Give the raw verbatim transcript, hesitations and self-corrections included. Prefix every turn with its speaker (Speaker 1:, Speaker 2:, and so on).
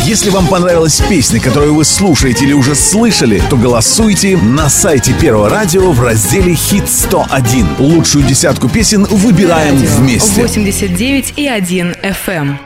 Speaker 1: Если вам понравилась песня, которую вы слушаете или уже слышали, то голосуйте на сайте Первого радио в разделе «Хит сто один». Лучшую десятку песен выбираем
Speaker 2: Радио
Speaker 1: вместе.
Speaker 2: восемьдесят девять и один эф эм.